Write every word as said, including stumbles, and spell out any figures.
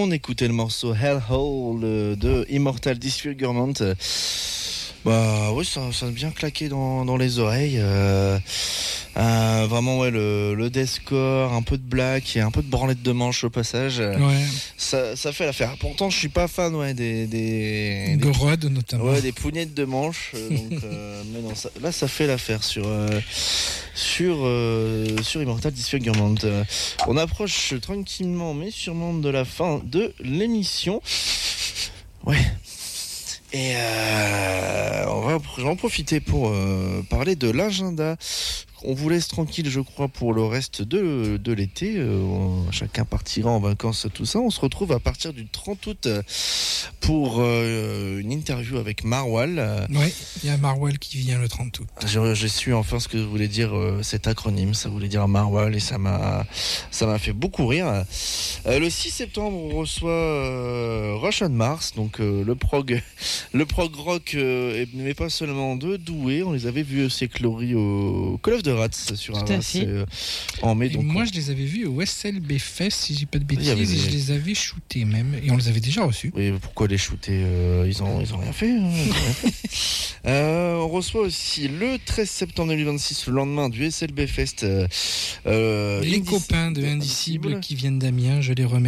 On écoutait le morceau Hellhole de Immortal Disfigurement. Bah oui, ça, ça a bien claqué dans, dans les oreilles. Euh, euh, vraiment, ouais, le, le deathcore, un peu de black et un peu de branlette de manche au passage. Ouais. Ça, ça fait l'affaire. Pourtant, je suis pas fan, ouais, des des Gorod notamment. Ouais, des pougnettes de manche. Euh, donc, euh, mais non, ça, là, ça fait l'affaire sur euh, sur euh, sur Immortal Disfigurement. Euh, on approche tranquillement, mais sûrement de la fin de l'émission. Ouais. Et euh, on va, je vais en profiter pour euh, parler de l'agenda. On vous laisse tranquille, je crois, pour le reste de, de l'été. Euh, chacun partira en vacances, tout ça. On se retrouve à partir du trente août pour euh, une interview avec Marwal. Oui, il y a Marwal qui vient le trente août. Je, je suis enfin ce que voulait dire euh, cet acronyme. Ça voulait dire Marwal et ça m'a, ça m'a fait beaucoup rire. Euh, le six septembre, on reçoit euh, Rush on Mars, donc euh, le prog, le prog rock, euh, mais pas seulement de Douai. On les avait vus s'éclorer au Call of the Rats sur un euh, en mai. Et donc, moi, on... je les avais vus au S L B Fest, si je dis pas de bêtises, avait... et je les avais shootés même, et on les avait déjà reçus. Oui, pourquoi les shooter euh, Ils ont, ils ont rien fait. Hein, ils ont rien fait. euh, on reçoit aussi le treize septembre deux mille vingt-six, le lendemain du S L B Fest, euh, les Indicible, copains de Indicible qui viennent d'Amiens, je les remercie.